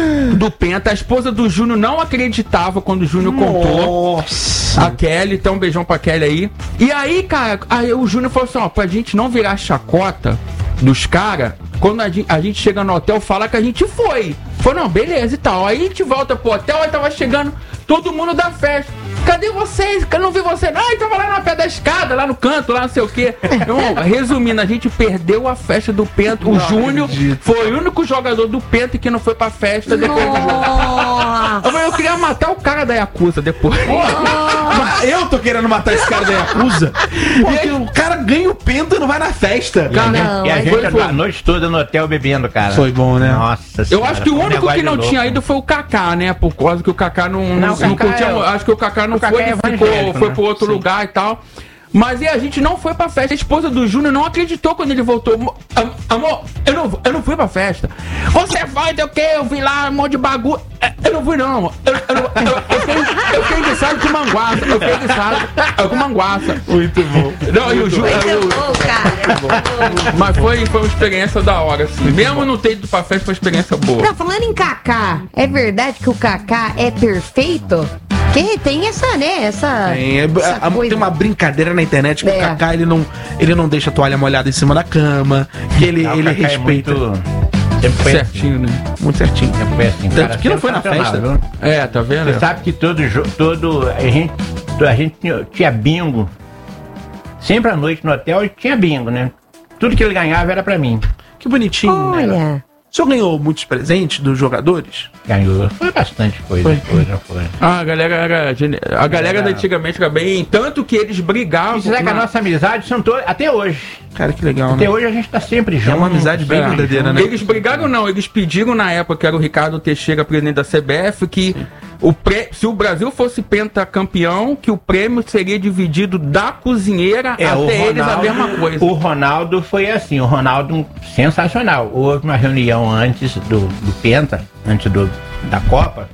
do Penta. A esposa do Júnior não acreditava quando o Júnior contou. Nossa. A Kelly, então um beijão pra Kelly aí. E aí, cara, aí o Júnior falou assim, ó, pra gente não virar chacota dos caras, quando a gente, a gente chega no hotel, fala que a gente foi. Falou, não, beleza e tal. Aí a gente volta pro hotel, aí tava chegando todo mundo da festa. Cadê vocês? Eu não vi você. Não, eu tava lá na pé da escada, lá no canto, lá não sei o quê. Irmão, resumindo, a gente perdeu a festa do Penta. O Júnior foi o único jogador do Penta que não foi pra festa depois do jogo. Nossa. Eu, eu queria matar o cara da Yakuza depois. Mas eu tô querendo matar esse cara da Yakuza. Porque o cara ganha o Penta e não vai na festa. E a Não, gente, e a mas gente foi- andou foi- a noite toda no hotel bebendo, cara. Foi bom, né? Nossa Eu senhora, acho que o foi um único negócio que não louco. tinha ido foi o Kaká, né? Por causa que o Kaká não, não, Não, o Kaká curtia. é o- Acho que o Kaká não o Kaká foi, é ele ficou, evangélico, foi né? pro outro Sim. lugar e tal. Mas e a gente não foi pra festa. A esposa do Júnior não acreditou quando ele voltou. Mo- am- Amor, eu não, eu não fui pra festa. Você vai, deu o quê? Eu vi lá um monte de bagulho. É, Eu não fui, não. Eu, eu, não- eu, eu, fiquei, eu fiquei enguiçado com manguaça. Eu fiquei enguiçado com manguaça. Muito bom. Não, e o Júnior. Muito bom, cara. Mas foi, foi uma experiência da hora, assim. Mesmo não ter ido pra festa, foi uma experiência boa. Não, falando em Kaká, é verdade que o Kaká é perfeito? Que tem essa, né? Essa. Tem, é- essa a- coisa. tem uma brincadeira na internet que É. o Kaká ele não, ele não deixa a toalha molhada em cima da cama, que ele, Não, o ele Kaká é respeita. muito- Sempre foi Certinho, né? Muito certinho. assim. Sempre foi assim. Tanto Cara, que não foi na sensacional, festa. viu? É, tá vendo? Você sabe que todo jogo, todo, a gente, a gente tinha, tinha bingo. Sempre à noite no hotel tinha bingo, né? Tudo que ele ganhava era pra mim. Que bonitinho, né? Olha. O senhor ganhou muitos presentes dos jogadores? Ganhou. Foi bastante coisa. Foi. Foi, já foi. Ah, a galera era. gene- A galera da antigamente era bem. Tanto que eles brigavam. E você sabe que a na- nossa amizade são todas, até hoje. Cara, que legal, Até né? hoje a gente tá sempre junto. É uma amizade bem É. verdadeira, né? Eles brigaram não, eles pediram na época que era o Ricardo Teixeira, presidente da C B F, que o pré... se o Brasil fosse pentacampeão, que o prêmio seria dividido da cozinheira É, o até eles a Ronaldo- mesma coisa. O Ronaldo foi assim, o Ronaldo sensacional. Houve uma reunião antes do, do Penta, antes do, da Copa,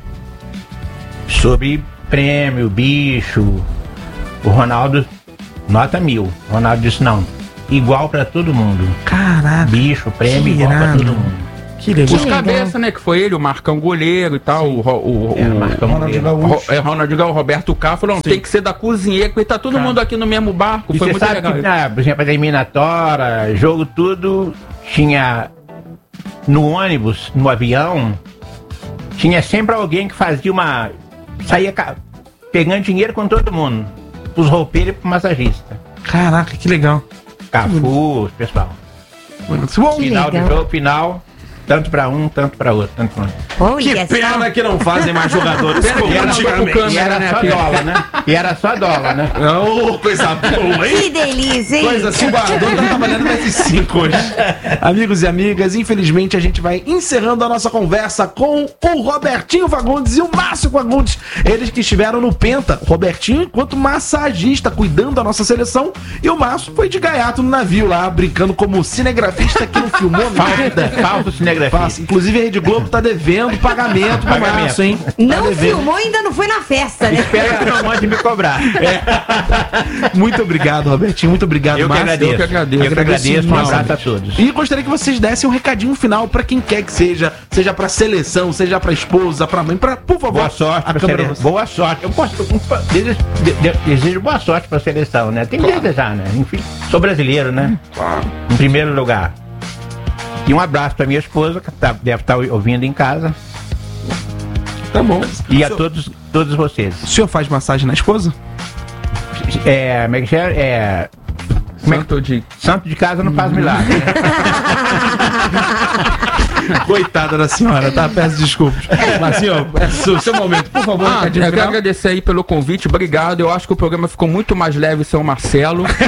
sobre prêmio, bicho. O Ronaldo, nota mil. O Ronaldo disse, não, igual pra todo mundo. Caraca, Bicho, prêmio Que igual pra irado. todo mundo. que legal. Os cabeça, né? Que foi ele, o Marcão Goleiro e tal, o, Ro- o, É, o, Marcão Ronaldinho Goleiro. Gaúcho. Ro- é, Ronaldinho Gaúcho, o Roberto Carlos falou, não, tem que ser da cozinheira, porque tá todo mundo aqui no mesmo barco. E Foi você muito sabe legal. que, ah, por exemplo, a eliminatória, jogo tudo, tinha no ônibus, no avião, tinha sempre alguém que fazia uma. Saía ca- pegando dinheiro com todo mundo. Os roupeiros e pro massagista. Caraca, que legal. Cafu, pessoal. Muito bom. Final legal. do jogo, final, tanto pra um, tanto pra outro, tanto pra outro. Que Olha pena só. que não fazem mais jogadores Pena que como não antigamente. botou E câmera, era né, só aqui? dólar, né? E era só dólar, né? Não, coisa boa, hein? Que delícia, hein? Coisa assim, o Guardão tá trabalhando nesses cinco hoje. Amigos e amigas, infelizmente a gente vai encerrando a nossa conversa com o Robertinho Fagundes e o Márcio Fagundes. Eles que estiveram no Penta. O Robertinho enquanto massagista, cuidando da nossa seleção. E o Márcio foi de gaiato no navio lá, brincando como cinegrafista que não filmou nada. Falso cinegrafia. Fácil. Inclusive a Rede Globo tá devendo pagamento pro Pagamento. Márcio, hein? Tá Não devendo. filmou, ainda não foi na festa, né? Espero que não mande me cobrar. Muito obrigado, Robertinho. Muito obrigado, Eu que Márcio. agradeço. eu que agradeço. Eu que agradeço. Um Nossa. abraço a todos. E gostaria que vocês dessem um recadinho final pra quem quer que seja, seja pra seleção, seja pra esposa, pra mãe, pra, por favor. Boa sorte, a pra câmera sele... você. boa sorte. Eu posso eu desejo, de- de- desejo boa sorte pra seleção, né? Tem que desejar, né? Enfim, sou brasileiro, né? Em primeiro lugar. E um abraço pra minha esposa, que tá- deve estar ouvindo em casa. Tá bom. E a o, senhor, todos, todos vocês. o senhor faz massagem na esposa? É, como é que é? É, como é que- Santo de... santo de casa não faz milagre. Né? Coitada da senhora, tá? Peço desculpas. Mas, senhor, é seu, seu momento, por favor. Ah, eu recadinho quero final. agradecer aí pelo convite, obrigado. Eu acho que o programa ficou muito mais leve sem o Marcelo. né?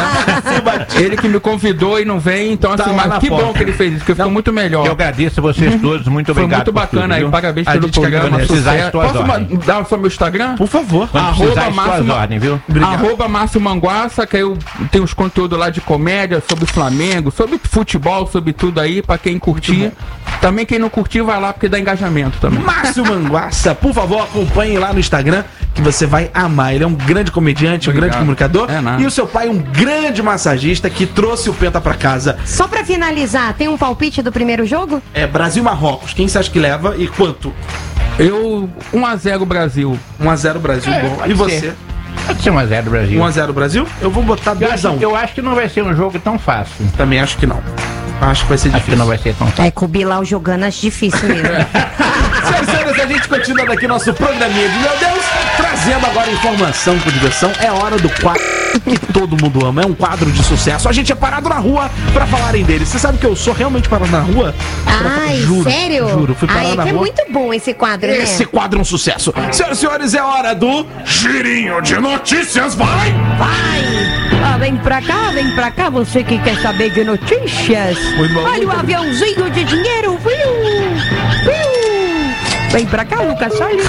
Ele que me convidou e não vem, então Tá assim, lá mas na que porta. bom que ele fez isso, porque ficou muito melhor. Eu agradeço a vocês todos, muito Foi obrigado. muito por bacana tudo, aí, viu? parabéns A pelo gente que programa. agradece. Precisar de Sucesso. tuas Posso ma- ordens. dar só meu Instagram? Por favor. Quando Arroba precisar de suas Márcio Ma- ordens, viu? Obrigado. Arroba Márcio Manguaça, que eu tenho uns conteúdos lá de comédia, sobre Flamengo, sobre futebol, sobre tudo aí, pra quem curtir. Também quem não curtir, vai lá, porque dá engajamento também. Márcio Manguaça, por favor, acompanhe lá no Instagram, que você vai amar. Ele é um grande comediante, um Obrigado. grande comunicador. É nada. E o seu pai, um grande massagista que trouxe o Penta pra casa. Só pra finalizar, tem um palpite do primeiro jogo? É Brasil e Marrocos. Quem você acha que leva e quanto? Eu, um a zero Brasil. um a zero Brasil, É, bom. pode E você? ser. Pode ser um a zero Brasil. um a zero Brasil? Eu vou botar Eu dois a acho, um. eu acho que não vai ser um jogo tão fácil. Também acho que não. Acho que vai ser Acho que difícil. não vai ser tão fácil. É, com o Bilal jogando, acho difícil mesmo. Senhoras e senhores, a gente continua daqui nosso programinha de Meu Deus, trazendo agora informação com diversão. É hora do quadro que todo mundo ama. É um quadro de sucesso. A gente é parado na rua pra falarem dele. Você sabe que eu sou realmente parado na rua? Ai, Juro, sério? juro, fui parar Ai, é na que é rua. muito bom esse quadro, né? Esse quadro é um sucesso. Senhoras e senhores, é hora do Girinho de Notícias. Vai! Vai! Ah, vem pra cá, vem pra cá, você que quer saber de notícias. Muito bom, Olha muito o bom. aviãozinho de dinheiro, viu? Viu? Vem pra cá, Lucas Salles.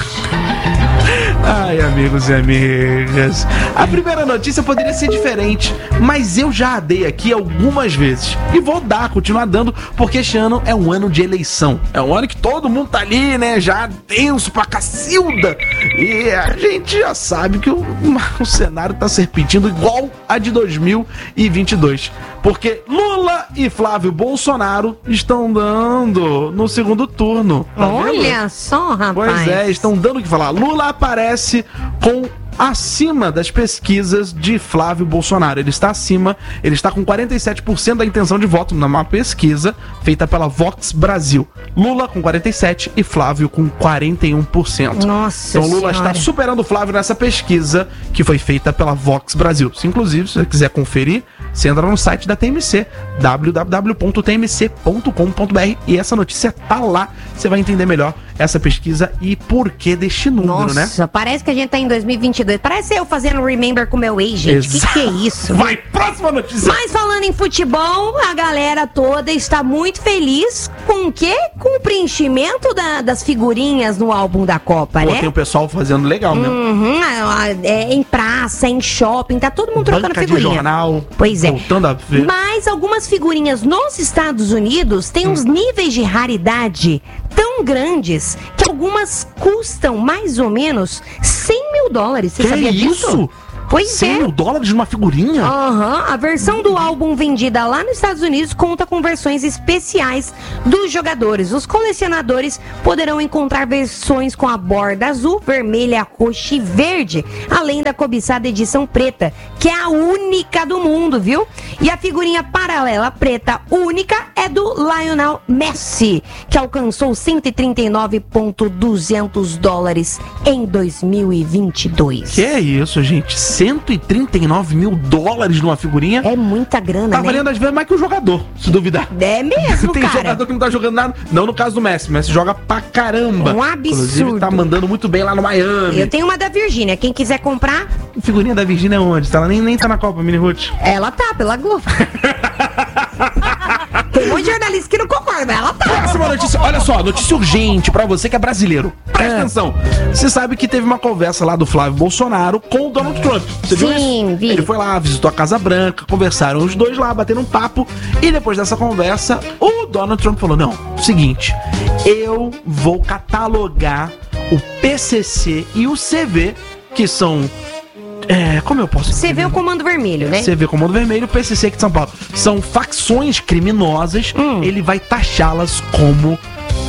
Ai, amigos e amigas. A primeira notícia poderia ser diferente, mas eu já a dei aqui algumas vezes. E vou dar, continuar dando, porque este ano é um ano de eleição. É um ano que todo mundo tá ali, né? Já tenso pra cacilda. E a gente já sabe que o, o cenário tá se repetindo igual a de dois mil e vinte e dois. Porque Lula e Flávio Bolsonaro estão dando no segundo turno. Tá vendo? Olha só, rapaz. Pois é, estão dando o que falar. Lula aparece com acima das pesquisas de Flávio Bolsonaro. Ele está acima, ele está com quarenta e sete por cento da intenção de voto numa pesquisa feita pela Vox Brasil. Lula com quarenta e sete por cento e Flávio com quarenta e um por cento. Nossa Então Lula senhora. está superando o Flávio nessa pesquisa que foi feita pela Vox Brasil. Se, inclusive, se você quiser conferir, você entra no site da T M C, w w w ponto t m c ponto com ponto b r, e essa notícia tá lá. Você vai entender melhor essa pesquisa e por que deste número, né? Nossa, parece que a gente tá em dois mil e vinte e dois. Parece eu fazendo Remember com meu ex, gente. Que Exato. que é isso? Vai, próxima notícia. Mas falando em futebol, a galera toda está muito feliz com o quê? Com o preenchimento da- das figurinhas no álbum da Copa, Pô, né? tem o pessoal fazendo legal mesmo. Uhum, a- a- é, em praça, em shopping, tá todo mundo trocando Banca de figurinha. jornal. Pois é. Voltando a ver. Mas algumas figurinhas nos Estados Unidos têm Hum. uns níveis de raridade tão grandes que algumas custam mais ou menos cem mil dólares. Você Que sabia disso? isso? Pois cem é. mil dólares numa figurinha? Aham, a versão do álbum vendida lá nos Estados Unidos conta com versões especiais dos jogadores. Os colecionadores poderão encontrar versões com a borda azul, vermelha, roxa e verde, além da cobiçada edição preta, que é a única do mundo, viu? E a figurinha paralela preta única é do Lionel Messi, que alcançou cento e trinta e nove mil e duzentos dólares em dois mil e vinte e dois. Que é isso, gente? cento e trinta e nove mil dólares numa figurinha? É muita grana, Tá né? valendo às vezes mais que o jogador, se duvidar. É mesmo, Tem cara. jogador que não tá jogando nada. Não no caso do Messi. O Messi joga pra caramba. Um absurdo. Inclusive tá mandando muito bem lá no Miami. Eu tenho uma da Virgínia. Quem quiser comprar, Figurinha da Virgínia é onde? Ela nem, nem tá na Copa, Mini Ruth. ela tá pela Globo. Tem um monte de jornalista que não concorda, mas ela tá. Próxima notícia. Olha só, notícia urgente pra você que é brasileiro. Presta É. atenção. Você sabe que teve uma conversa lá do Flávio Bolsonaro com o Donald Trump. Você viu Sim, isso? vi. Ele foi lá, visitou a Casa Branca, conversaram os dois lá, bateram um papo. E depois dessa conversa, o Donald Trump falou: não, seguinte, eu vou catalogar o P C C e o C V, que são. É, como eu posso Você vê o Comando Vermelho, né? C V Comando Vermelho, P C C aqui de São Paulo. São facções criminosas, Hum. ele vai taxá-las como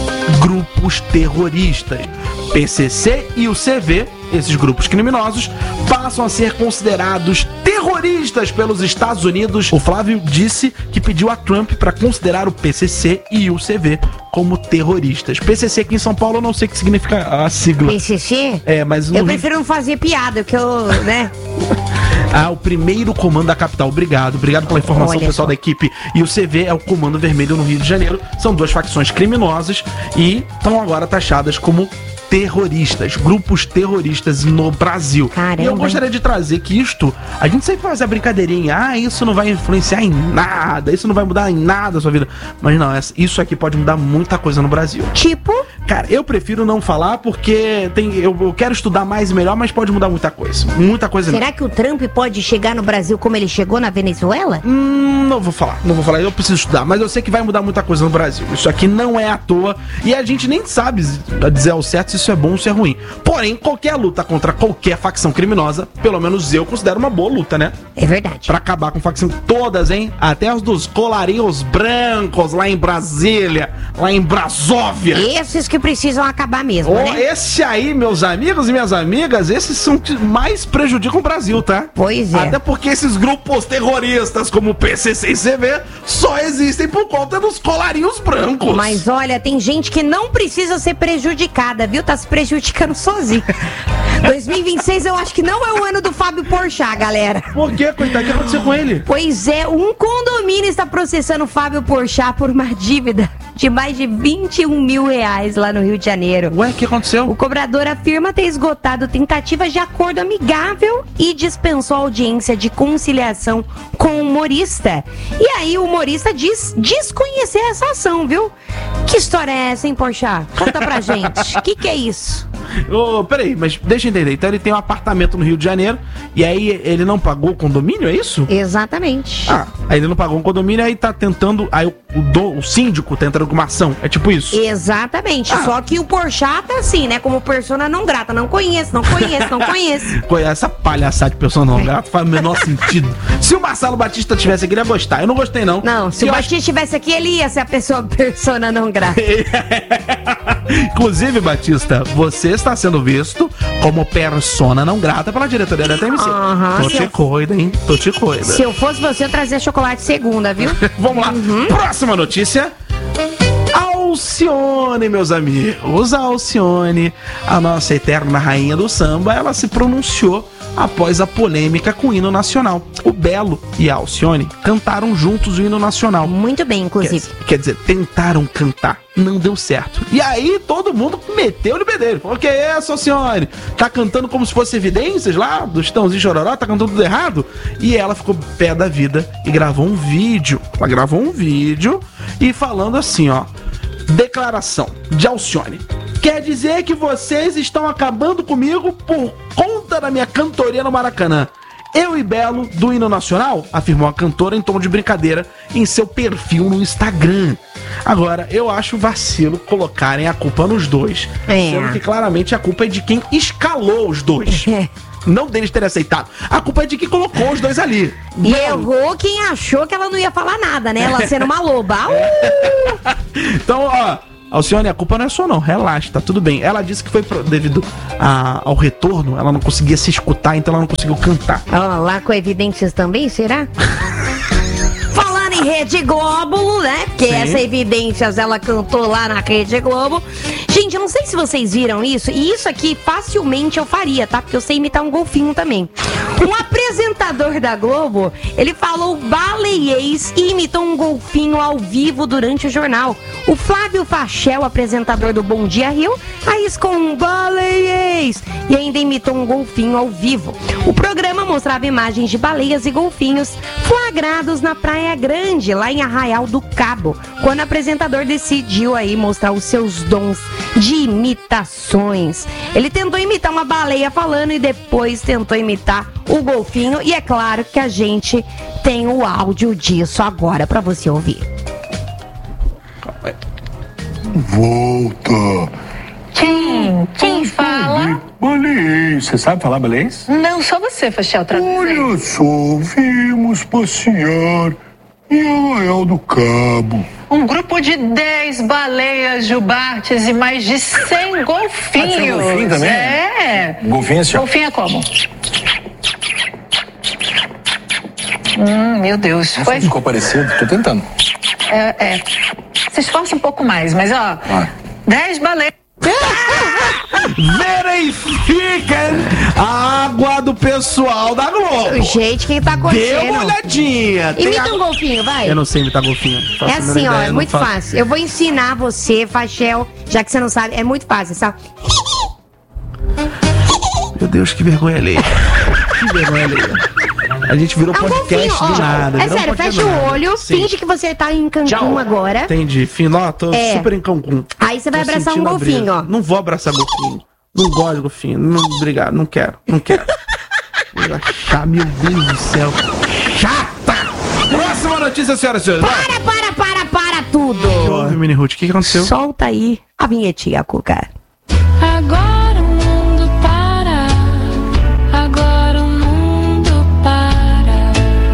grupos terroristas. P C C e o C V, esses grupos criminosos, passam a ser considerados terroristas pelos Estados Unidos. O Flávio disse que pediu a Trump para considerar o P C C e o C V como terroristas. P C C aqui em São Paulo eu não sei o que significa a sigla. P C C? É, mas no Eu Rio- prefiro não fazer piada, que eu, né? Ah, o primeiro comando da capital. Obrigado, obrigado pela informação, Olha pessoal só. da equipe. E o C V é o Comando Vermelho no Rio de Janeiro. São duas facções criminosas e estão agora taxadas como terroristas, grupos terroristas no Brasil. Caramba. E eu gostaria de trazer que isto, a gente sempre faz a brincadeirinha, ah, isso não vai influenciar em nada, isso não vai mudar em nada a sua vida. Mas não, essa- isso aqui pode mudar muita coisa no Brasil. Tipo, Cara, eu prefiro não falar porque tem, eu, eu quero estudar mais e melhor, mas pode mudar muita coisa. Muita coisa mesmo. será que o Trump pode chegar no Brasil como ele chegou na Venezuela? Hum, não vou falar, não vou falar, eu preciso estudar, mas eu sei que vai mudar muita coisa no Brasil. Isso aqui não é à toa e a gente nem sabe dizer ao certo se isso é bom ou se é ruim. Porém, qualquer luta contra qualquer facção criminosa, pelo menos eu considero uma boa luta, né? É verdade. Pra acabar com facção todas, hein? Até as dos colarinhos brancos lá em Brasília, lá em Brasóvia. Esses que precisam acabar mesmo, Oh, né? esse aí, meus amigos e minhas amigas, esses são que mais prejudicam o Brasil, tá? Pois é. Até porque esses grupos terroristas como P C C e C V só existem por conta dos colarinhos brancos. Mas olha, tem gente que não precisa ser prejudicada, viu? Tá se prejudicando sozinho. dois mil e vinte e seis eu acho que não é o ano do Fábio Porchat, galera. Por quê, coitado? O que aconteceu com ele? Pois é, um condomínio está processando o Fábio Porchat por uma dívida de mais de vinte e um mil reais lá no Rio de Janeiro. Ué, o que O aconteceu? cobrador afirma ter esgotado tentativas de acordo amigável e dispensou a audiência de conciliação com o humorista. E aí o humorista diz desconhecer essa ação, viu? Que história é essa, hein, Porchat? Conta pra gente. O que, que é isso? Ô, peraí, mas deixa eu entender. Então ele tem um apartamento no Rio de Janeiro e aí ele não pagou o condomínio, é isso? Exatamente. Ah, aí ele não pagou um condomínio, aí tá tentando. Aí o, o, do- o síndico tá entrando com uma ação. É tipo isso. Exatamente. Ah. Só que o Porchat tá assim, né? Como persona não grata. Não conheço, não conheço, não conheço. Co- Essa palhaçada de pessoa não grata faz o menor sentido. Se o Marcelo Batista tivesse aqui, ele ia gostar. Eu não gostei, não. Não, se E o eu Batista estivesse aqui, ele ia ser a pessoa persona não grata. acho- Inclusive, Batista, você está sendo visto como persona não grata pela diretoria da T M C. Aham. Tô Se te eu- cuida, hein? Tô te cuida. Se eu fosse você, eu trazia chocolate segunda, viu? Vamos lá. Próxima notícia. Alcione, meus amigos. A Alcione, a nossa eterna rainha do samba, ela se pronunciou após a polêmica com o hino nacional. O Belo e a Alcione cantaram juntos o hino nacional. Muito bem, inclusive. Quer, quer dizer, tentaram cantar, não deu certo. E aí todo mundo meteu no bedelho. Falou, que é isso, Alcione? Tá cantando como se fosse evidências lá do Chitãozinho Chororó? Tá cantando tudo errado? E ela ficou pé da vida e gravou um vídeo. Ela gravou um vídeo e falando assim, ó. Declaração de Alcione. Quer dizer que vocês estão acabando comigo por conta da minha cantoria no Maracanã. Eu e Belo, do hino nacional, afirmou a cantora em tom de brincadeira em seu perfil no Instagram. Agora, eu acho vacilo colocarem a culpa nos dois, É. sendo que claramente a culpa é de quem escalou os dois. É. Não deles terem aceitado. A culpa é de quem colocou os dois ali. E Belo. errou quem achou que ela não ia falar nada, né? Ela sendo uma loba. Au! Então, ó, Alcione, a culpa não é sua não, relaxa, tá tudo bem. Ela disse que foi pro- devido a- ao retorno, ela não conseguia se escutar, então ela não conseguiu cantar. Ó, lá com evidências também, será? Falando em Rede Globo, né? Porque Sim. essa evidências ela cantou lá na Rede Globo. Gente, eu não sei se vocês viram isso, e isso aqui facilmente eu faria, tá? Porque eu sei imitar um golfinho também. Um apresentador da Globo, ele falou baleiês e imitou um golfinho ao vivo durante o jornal. O Flávio Fachel, apresentador do Bom Dia Rio, arriscou um baleiês e ainda imitou um golfinho ao vivo. O programa mostrava imagens de baleias e golfinhos flagrados na Praia Grande, lá em Arraial do Cabo, quando o apresentador decidiu aí mostrar os seus dons de imitações. Ele tentou imitar uma baleia falando e depois tentou imitar o golfinho, e é claro que a gente tem o áudio disso agora pra você ouvir. Volta. Quem? Quem fala? Baleiês. Você sabe falar baleiês? Não, só você, Fachel, traduzir. Olha só, vimos passear em Arraial do Cabo. Um grupo de dez baleias jubartes e mais de cem golfinhos. Ah, tinha golfinho também? É. Golfinho assim, ó. Golfinho é como? Hum, meu Deus. Foi? Ficou parecido? Tô tentando. É, é. Se esforça um pouco mais, mas ó. Ah. dez baleias. Verifiquem a água do pessoal da Globo. Gente, quem tá Dê uma acontecendo? olhadinha. Tem Imita a- um golfinho, vai. Eu não sei imitar golfinho. Faço É a menor assim, ó, ideia, é não muito faço. fácil. Eu vou ensinar você, Fachel, já que você não sabe, é muito fácil, sabe? Meu Deus, que vergonha alheia. Que vergonha alheia. A gente virou É um golfinho, podcast ó. do nada. É virou um sério, podcast fecha do o nada. olho, Sim. finge que você tá em Cancún Tchau. agora. Entendi. Fim, ó, tô É. super em Cancún. Aí você vai Tô abraçar um sentindo a golfinho, brisa. ó. Não vou abraçar golfinho. Não gosto de golfinho. Não, obrigado, não quero. Não quero. Chata, meu Deus do céu. Chata! Próxima notícia, senhoras e senhores. Para, para, para, para tudo! Ouve, Mini Ruth, o que que aconteceu? Solta aí a vinhetinha, Cuca. Agora o mundo para, agora o mundo para.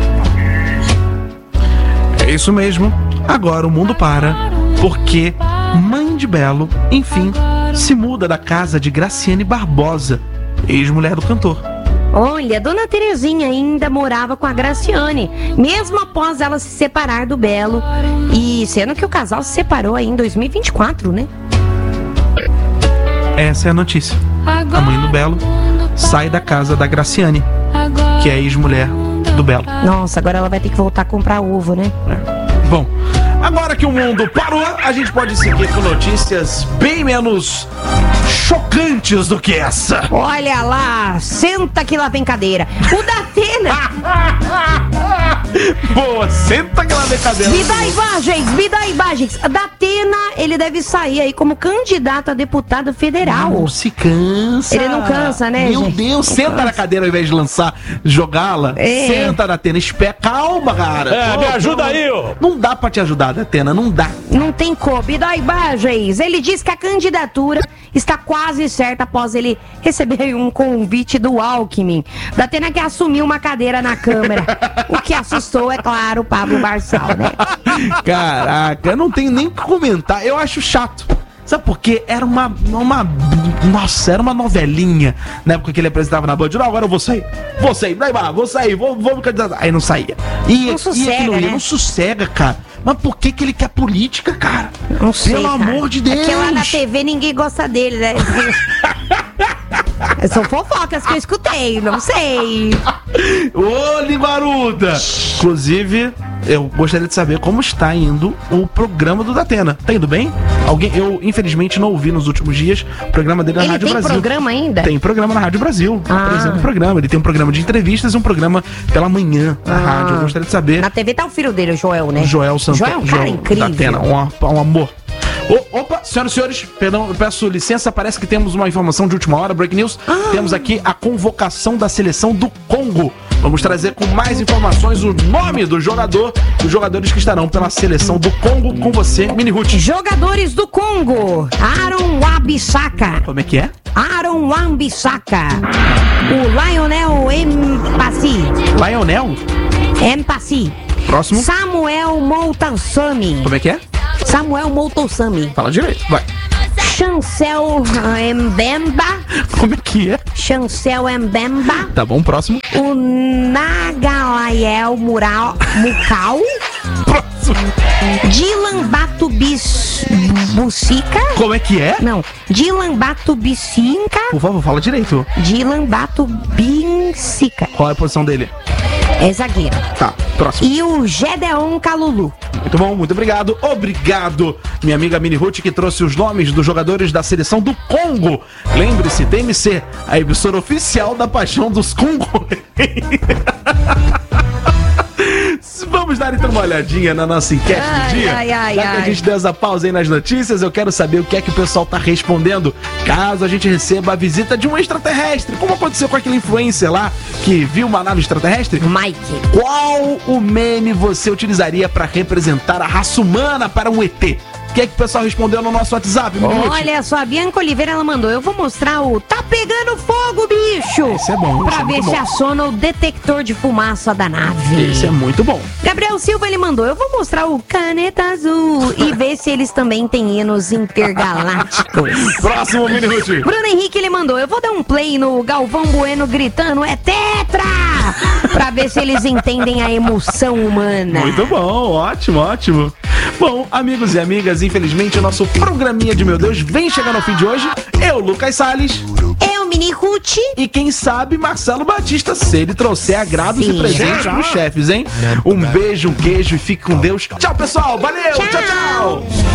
É isso mesmo. Agora o mundo para, porque mãe de Belo, enfim, se muda da casa de Graciane Barbosa, ex-mulher do cantor. Olha, Dona Terezinha ainda morava com a Graciane, mesmo após ela se separar do Belo. E sendo que o casal se separou aí em dois mil e vinte e quatro, né? Essa é a notícia. A mãe do Belo sai da casa da Graciane, que é a ex-mulher do Belo. Nossa, agora ela vai ter que voltar a comprar ovo, né? Bom, agora que o mundo parou, a gente pode seguir com notícias bem menos chocantes do que essa. Olha lá, senta que lá vem cadeira. O Datena. Boa, senta que lá vem cadeira. Me dá imagens, me dá imagens. Datena, ele deve sair aí como candidato a deputado federal. Não se cansa. Ele não cansa, né, Meu gente? Deus, Não senta cansa. na cadeira ao invés de lançar, jogá-la. É. Senta, Datena, espera. Calma, cara. É, me ajuda aí, ô. Não dá pra te ajudar, Datena, não dá. Não tem como. Me dá imagens. Ele diz que a candidatura está quase certa após ele receber um convite do Alckmin. Datena que assumiu uma cadeira na Câmara. O que assustou, é claro, o Pablo Marçal, né? Caraca, eu não tenho nem o que comentar. Eu acho chato. Sabe por quê? Era uma, uma... Nossa, era uma novelinha na época que ele apresentava na Band. Não, agora eu vou sair. Vou sair, Neymar, vou sair, vou, vou me candidatar. Aí não saía. Ia, Não sossega, ia que não ia, né? não sossega, cara. Mas por que que ele quer política, cara? Não sei, Pelo cara. amor de Deus. É que lá na T V ninguém gosta dele, né? São fofocas que eu escutei, não sei. Ô, linguaruda! Inclusive, eu gostaria de saber como está indo o programa do Datena. Tá indo bem? Alguém, eu, infelizmente, não ouvi nos últimos dias o programa dele na Ele Rádio tem Brasil. programa ainda? Tem programa na Rádio Brasil. Ah. Apresenta um programa. Ele tem um programa de entrevistas e um programa pela manhã na Ah. rádio. Eu gostaria de saber. Na T V tá o filho dele, o Joel, né? Joel Santana. Joel é um cara incrível. Datena, um, um amor. Ô, opa, senhoras e senhores, perdão, eu peço licença, parece que temos uma informação de última hora, Break News. Ah. Temos aqui a convocação da seleção do Congo. Vamos trazer com mais informações o nome do jogador, dos jogadores que estarão pela seleção do Congo com você, Mini Ruth. Jogadores do Congo. Aaron Wan-Bissaka. Como é que é? Aaron Wan-Bissaka. O Lionel Mpassi. Lionel? Mpassi. Próximo. Samuel Moutansami. Como é que é? Samuel Moutansami. Fala direito, vai. Chancel Mbemba. Como é que é? Chancel Mbemba. Tá bom, próximo. O Nagalael Mural Mukau. Próximo. Dylan Batubis Bucica. Como é que é? Não, Dylan Batubicinca. Por favor, fala direito. Dylan Batubincica. Qual é a posição dele? É zagueiro. Tá, próximo. E o Gedeon Calulu. Muito bom, muito obrigado. Obrigado, minha amiga Mini Ruth, que trouxe os nomes dos jogadores da seleção do Congo. Lembre-se, T M C, a emissora oficial da paixão dos Congo. Vamos dar então uma olhadinha na nossa enquete Ai, do dia. ai, ai, Já que a ai. gente deu essa pausa aí nas notícias, eu quero saber o que é que o pessoal tá respondendo caso a gente receba a visita de um extraterrestre. Como aconteceu com aquele influencer lá que viu uma nave extraterrestre? Mike. Qual o meme você utilizaria para representar a raça humana para um E T? O que é que o pessoal respondeu no nosso WhatsApp? Mini Ruth? Olha só, a Bianca Oliveira, ela mandou. Eu vou mostrar o Tá Pegando Fogo, bicho! Esse é bom, esse Pra é ver muito se bom. aciona o detector de fumaça da nave. Esse é muito bom. Gabriel Silva, ele mandou. Eu vou mostrar o Caneta Azul e ver se eles também têm hinos intergalácticos. Próximo, Mini Ruth. Bruno Henrique, ele mandou. Eu vou dar um play no Galvão Bueno gritando: é tetra! Pra ver se eles entendem a emoção humana. Muito bom, ótimo, ótimo. Bom, amigos e amigas, infelizmente o nosso programinha de Meu Deus vem chegando ao fim de hoje. Eu, Lucas Salles. Eu, Mini Ruth. E quem sabe Marcelo Batista, se ele trouxer agrados Sim. e presentes pros chefes, hein? Um beijo, um queijo e fique com Deus. Tchau, pessoal. Valeu, tchau, tchau. Tchau.